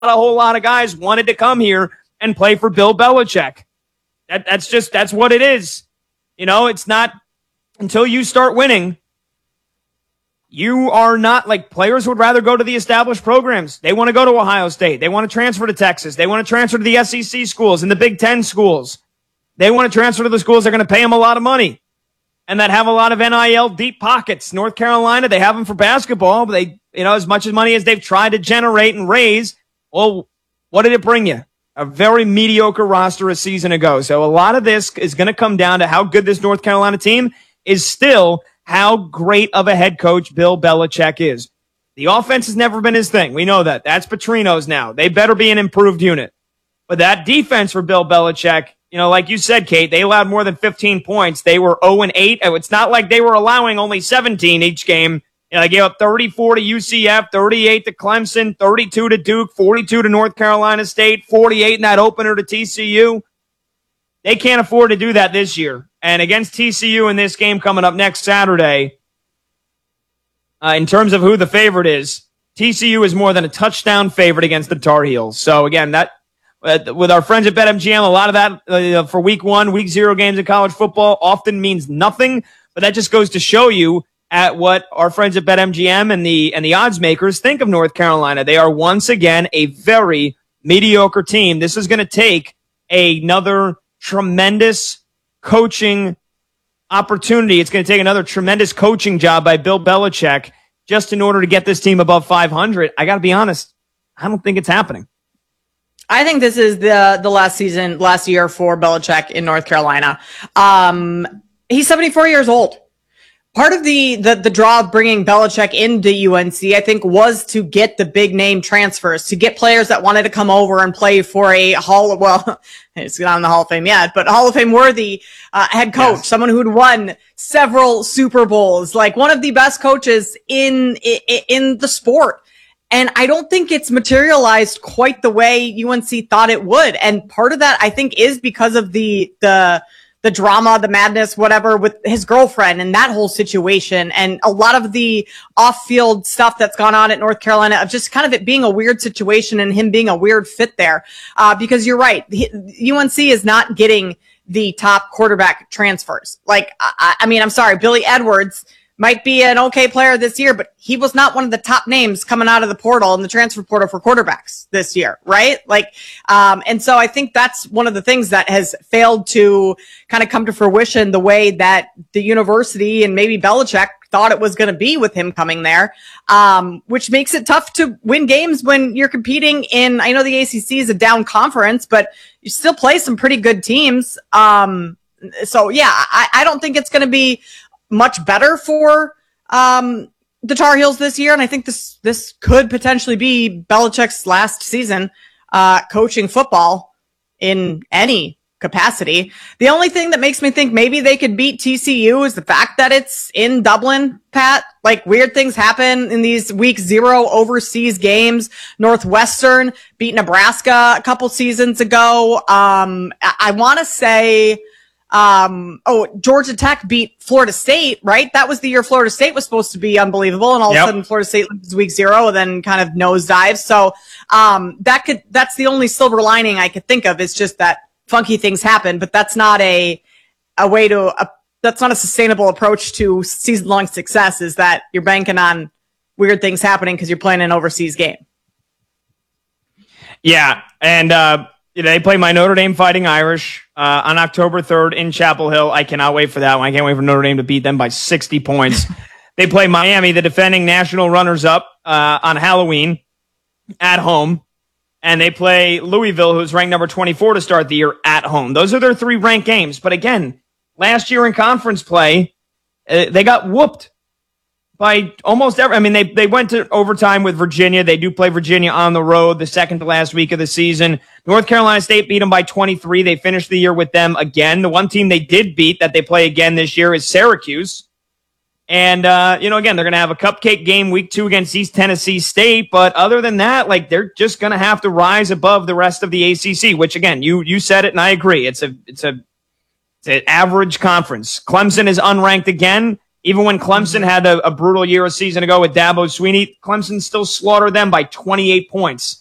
a whole lot of guys wanted to come here and play for Bill Belichick. That's what it is. You know, it's not until you start winning. You are not like players would rather go to the established programs. They want to go to Ohio State. They want to transfer to Texas. They want to transfer to the SEC schools and the Big Ten schools. They want to transfer to the schools that are going to pay them a lot of money and that have a lot of NIL deep pockets. North Carolina, they have them for basketball, but they, you know, as much money as they've tried to generate and raise, well, what did it bring you? A very mediocre roster a season ago. So a lot of this is going to come down to how good this North Carolina team is still, how great of a head coach Bill Belichick is. The offense has never been his thing. We know that. That's Petrino's now. They better be an improved unit. But that defense for Bill Belichick, you know, like you said, Kate, they allowed more than 15 points. They were 0-8. It's not like they were allowing only 17 each game. You know, they gave up 34 to UCF, 38 to Clemson, 32 to Duke, 42 to North Carolina State, 48 in that opener to TCU. They can't afford to do that this year. And against TCU in this game coming up next Saturday, in terms of who the favorite is, TCU is more than a touchdown favorite against the Tar Heels. So again, that with our friends at BetMGM, a lot of that for week 1, week 0 games in college football often means nothing. But that just goes to show you at what our friends at BetMGM and the odds makers think of North Carolina. They are once again a very mediocre team. This is going to take another tremendous coaching opportunity. It's going to take another tremendous coaching job by Bill Belichick just in order to get this team above 500. I got to be honest, I don't think it's happening. I think this is the last year for Belichick in North Carolina. He's 74 years old. Part of the draw of bringing Belichick into UNC, I think, was to get the big name transfers, to get players that wanted to come over and play for a it's not in the Hall of Fame yet, but Hall of Fame worthy head coach, yes. Someone who'd won several Super Bowls, like one of the best coaches in the sport. And I don't think it's materialized quite the way UNC thought it would. And part of that, I think, is because of the drama, the madness, whatever, with his girlfriend and that whole situation. And a lot of the off-field stuff that's gone on at North Carolina of just kind of it being a weird situation and him being a weird fit there. Because you're right. UNC is not getting the top quarterback transfers. Like, I mean, I'm sorry, Billy Edwards might be an okay player this year, but he was not one of the top names coming out of the portal and the transfer portal for quarterbacks this year, right? Like, and so I think that's one of the things that has failed to kind of come to fruition the way that the university and maybe Belichick thought it was going to be with him coming there, which makes it tough to win games when you're competing in, I know the ACC is a down conference, but you still play some pretty good teams. So yeah, I don't think it's going to be much better for the Tar Heels this year, and I think this could potentially be Belichick's last season coaching football in any capacity. The only thing that makes me think maybe they could beat TCU is the fact that it's in Dublin, Pat. Like, weird things happen in these week 0 overseas games. Northwestern beat Nebraska a couple seasons ago. I want to say Georgia Tech beat Florida State, right? That was the year Florida State was supposed to be unbelievable, and all of a sudden Florida State loses week 0 and then kind of nosedives. So that's the only silver lining I could think of. It's just that funky things happen, but that's not that's not a sustainable approach to season-long success, is that you're banking on weird things happening because you're playing an overseas game. Yeah, and they play my Notre Dame Fighting Irish on October 3rd in Chapel Hill. I cannot wait for that one. I can't wait for Notre Dame to beat them by 60 points. They play Miami, the defending national runners-up, on Halloween at home. And they play Louisville, who's ranked number 24 to start the year, at home. Those are their 3 ranked games. But again, last year in conference play, they got whooped by almost every. I mean, they went to overtime with Virginia. They do play Virginia on the road the second to last week of the season. North Carolina State beat them by 23. They finished the year with them again. The one team they did beat that they play again this year is Syracuse. And, again, they're going to have a cupcake game week 2 against East Tennessee State. But other than that, like, they're just going to have to rise above the rest of the ACC, which, again, you said it and I agree. It's an average conference. Clemson is unranked again. Even when Clemson had a brutal year a season ago with Dabo Swinney, Clemson still slaughtered them by 28 points.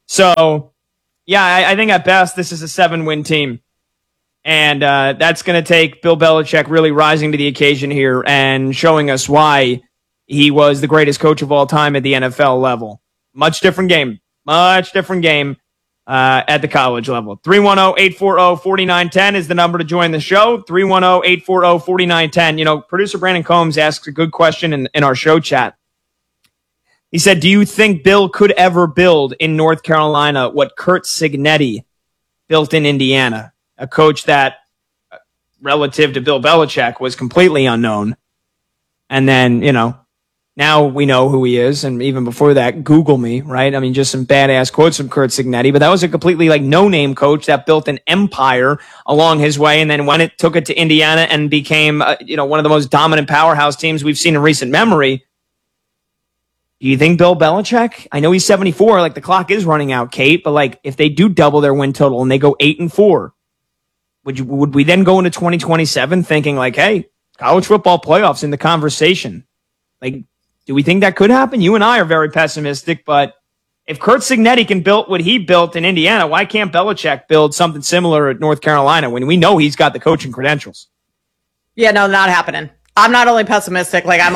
So, yeah, I think at best this is a 7-win team. And that's going to take Bill Belichick really rising to the occasion here and showing us why he was the greatest coach of all time at the NFL level. Much different game at the college level. 310-840-4910 is the number to join the show. 310-840-4910. You know, producer Brandon Combs asks a good question in our show chat. He said, do you think Bill could ever build in North Carolina what Curt Cignetti built in Indiana? A coach that, relative to Bill Belichick, was completely unknown. And then, you know, now we know who he is. And even before that, Google me, right? I mean, just some badass quotes from Curt Cignetti. But that was a completely no-name coach that built an empire along his way. And then when it took it to Indiana and became, one of the most dominant powerhouse teams we've seen in recent memory. Do you think Bill Belichick? I know he's 74. The clock is running out, Kate. But if they do double their win total and they go 8-4. Would we then go into 2027 thinking hey, college football playoffs in the conversation? Do we think that could happen? You and I are very pessimistic, but if Curt Cignetti can build what he built in Indiana, why can't Belichick build something similar at North Carolina when we know he's got the coaching credentials? Yeah, no, not happening. I'm not only pessimistic, I'm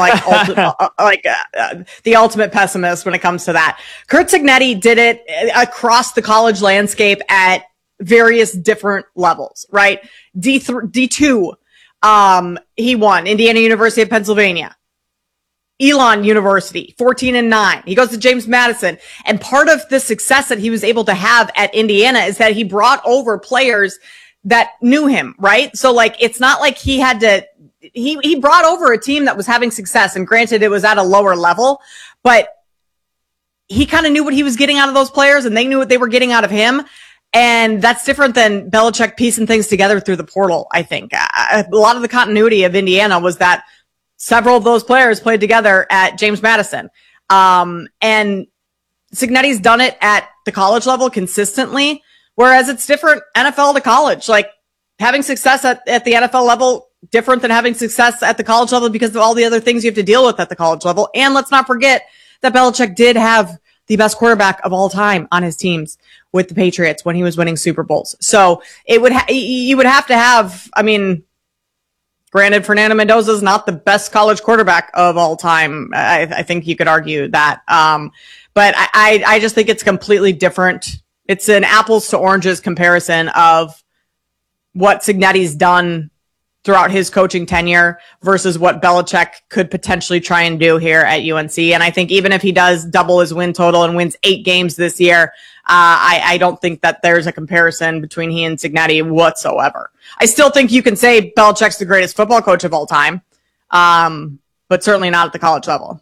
the ultimate pessimist when it comes to that. Curt Cignetti did it across the college landscape at various different levels, right? D2, he won Indiana University of Pennsylvania, Elon University, 14-9. He goes to James Madison. And part of the success that he was able to have at Indiana is that he brought over players that knew him, right? So it's not like he had to, he brought over a team that was having success, and granted it was at a lower level, but he kind of knew what he was getting out of those players and they knew what they were getting out of him. And that's different than Belichick piecing things together through the portal, I think. A lot of the continuity of Indiana was that several of those players played together at James Madison. And Cignetti's done it at the college level consistently, whereas it's different NFL to college. Having success at the NFL level, different than having success at the college level because of all the other things you have to deal with at the college level. And let's not forget that Belichick did have the best quarterback of all time on his teams with the Patriots when he was winning Super Bowls. So you would have to have, granted, Fernando Mendoza is not the best college quarterback of all time. I think you could argue that. But I just think it's completely different. It's an apples to oranges comparison of what Cignetti's done throughout his coaching tenure versus what Belichick could potentially try and do here at UNC. And I think even if he does double his win total and wins 8 games this year, I don't think that there's a comparison between he and Cignetti whatsoever. I still think you can say Belichick's the greatest football coach of all time, but certainly not at the college level.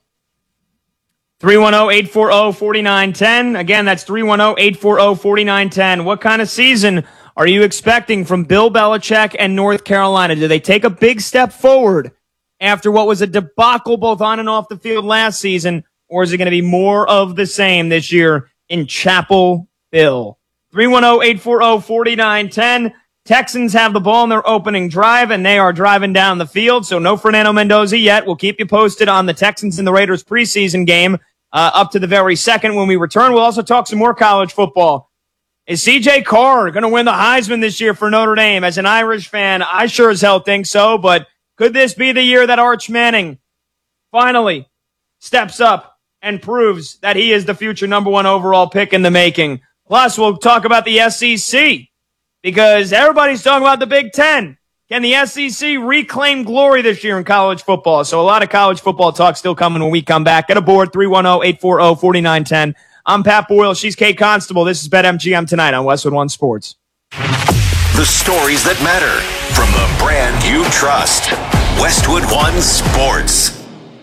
310-840-4910. Again, that's 310-840-4910. What kind of season are you expecting from Bill Belichick and North Carolina? Do they take a big step forward after what was a debacle both on and off the field last season, or is it going to be more of the same this year in Chapel Hill? 310-840-4910. Texans have the ball in their opening drive, and they are driving down the field, so no Fernando Mendoza yet. We'll keep you posted on the Texans and the Raiders preseason game up to the very second when we return. We'll also talk some more college football. Is C.J. Carr going to win the Heisman this year for Notre Dame? As an Irish fan, I sure as hell think so, but could this be the year that Arch Manning finally steps up and proves that he is the future number 1 overall pick in the making? Plus, we'll talk about the SEC because everybody's talking about the Big Ten. Can the SEC reclaim glory this year in college football? So a lot of college football talk still coming when we come back. Get aboard, 310-840-4910. I'm Pat Boyle. She's Kate Constable. This is BetMGM tonight on Westwood One Sports. The stories that matter from the brand you trust. Westwood One Sports.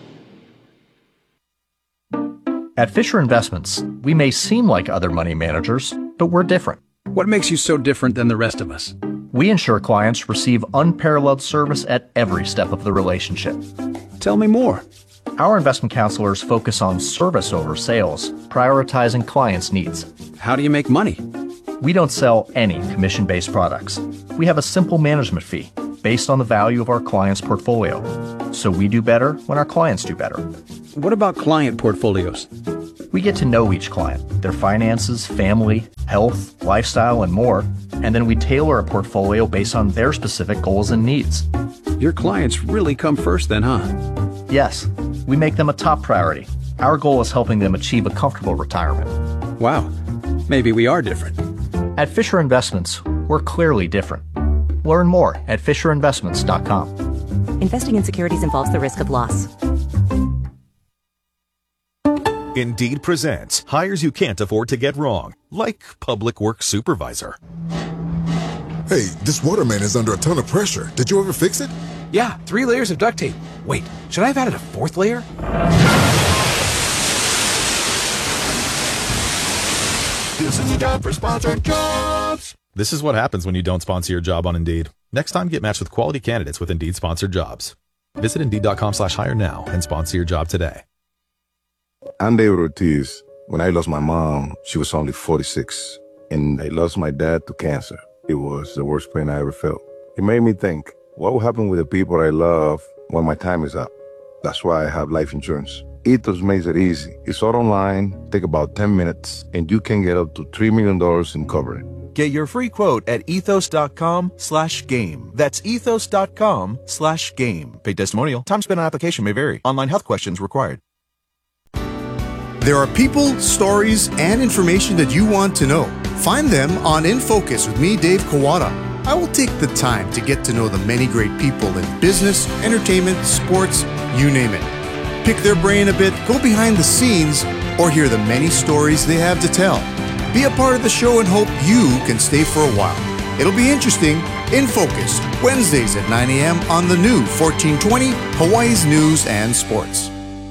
At Fisher Investments, we may seem like other money managers, but we're different. What makes you so different than the rest of us? We ensure clients receive unparalleled service at every step of the relationship. Tell me more. Our investment counselors focus on service over sales, prioritizing clients' needs. How do you make money? We don't sell any commission-based products. We have a simple management fee based on the value of our clients' portfolio. So we do better when our clients do better. What about client portfolios? We get to know each client, their finances, family, health, lifestyle, and more, and then we tailor a portfolio based on their specific goals and needs. Your clients really come first then, huh? Yes, we make them a top priority. Our goal is helping them achieve a comfortable retirement. Wow, maybe we are different. At Fisher Investments, we're clearly different. Learn more at FisherInvestments.com. Investing in securities involves the risk of loss. Indeed presents hires you can't afford to get wrong, like public works supervisor. Hey, this water main is under a ton of pressure. Did you ever fix it? Yeah, 3 layers of duct tape. Wait, should I have added a 4th layer? This is a job for sponsored jobs. This is what happens when you don't sponsor your job on Indeed. Next time, get matched with quality candidates with Indeed sponsored jobs. Visit Indeed.com/hire now and sponsor your job today. I'm David Ortiz. When I lost my mom, she was only 46. And I lost my dad to cancer. It was the worst pain I ever felt. It made me think, what will happen with the people I love when my time is up? That's why I have life insurance. Ethos makes it easy. It's all online, take about 10 minutes, and you can get up to $3 million in coverage. Get your free quote at ethos.com/game. That's ethos.com/game. Paid testimonial. Time spent on application may vary. Online health questions required. There are people, stories, and information that you want to know. Find them on In Focus with me, Dave Kawada. I will take the time to get to know the many great people in business, entertainment, sports, you name it. Pick their brain a bit, go behind the scenes, or hear the many stories they have to tell. Be a part of the show and hope you can stay for a while. It'll be interesting. In Focus, Wednesdays at 9 a.m. on the new 1420 Hawaii's News and Sports.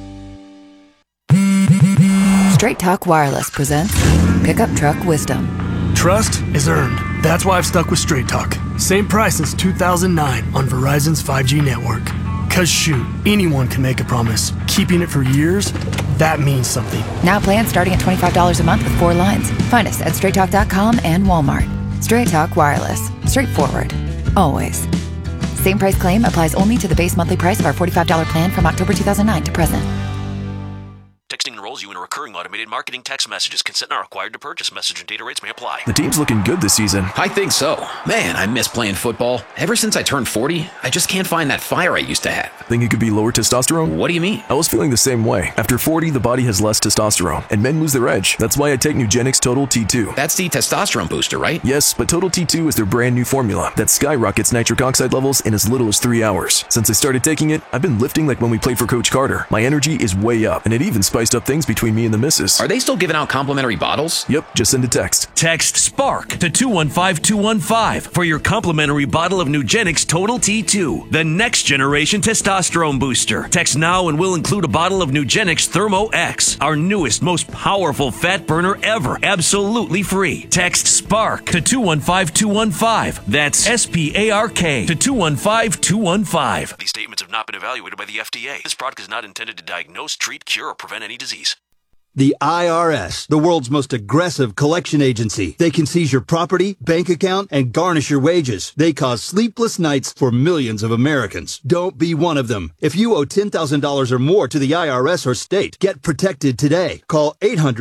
Straight Talk Wireless presents Pickup Truck Wisdom. Trust is earned. That's why I've stuck with Straight Talk. Same price since 2009 on Verizon's 5G network. Cause shoot, anyone can make a promise. Keeping it for years, that means something. Now plans starting at $25 a month with 4 lines. Find us at straighttalk.com and Walmart. Straight Talk Wireless. Straightforward. Always. Same price claim applies only to the base monthly price of our $45 plan from October 2009 to present. Texting enrolls you in a recurring automated marketing text messages. Consent not required to purchase. Message and data rates may apply. The team's looking good this season. I think so. Man, I miss playing football. Ever since I turned 40, I just can't find that fire I used to have. Think it could be lower testosterone? What do you mean? I was feeling the same way. After 40, the body has less testosterone, and men lose their edge. That's why I take Nugenix Total T2. That's the testosterone booster, right? Yes, but Total T2 is their brand new formula that skyrockets nitric oxide levels in as little as 3 hours. Since I started taking it, I've been lifting like when we played for Coach Carter. My energy is way up, and it even spiced up things between me and the missus. Are they still giving out complimentary bottles? Yep, just send a text. Text SPARK to 215-215 for your complimentary bottle of Nugenix Total T2, the next generation testosterone booster. Text now and we'll include a bottle of Nugenix Thermo X, our newest, most powerful fat burner ever, absolutely free. Text SPARK to 215-215. That's SPARK to 215-215. These statements have not been evaluated by the FDA. This product is not intended to diagnose, treat, cure, or prevent any disease. The IRS, the world's most aggressive collection agency. They can seize your property, bank account, and garnish your wages. They cause sleepless nights for millions of Americans. Don't be one of them. If you owe $10,000 or more to the IRS or state, get protected today. Call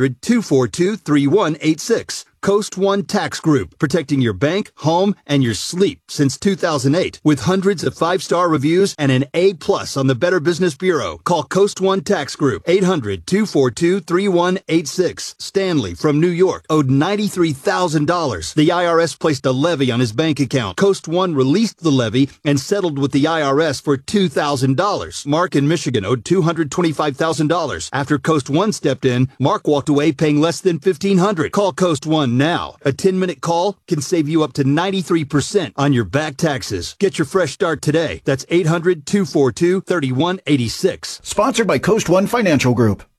800-242-3186. Coast One Tax Group, protecting your bank, home, and your sleep since 2008. With hundreds of 5-star reviews and an A+ on the Better Business Bureau. Call Coast One Tax Group, 800-242-3186. Stanley from New York owed $93,000. The IRS placed a levy on his bank account. Coast One released the levy and settled with the IRS for $2,000. Mark in Michigan owed $225,000. After Coast One stepped in, Mark walked away paying less than $1,500. Call Coast One now. A 10-minute call can save you up to 93% on your back taxes. Get your fresh start today. That's 800-242-3186. Sponsored by Coast One Financial Group.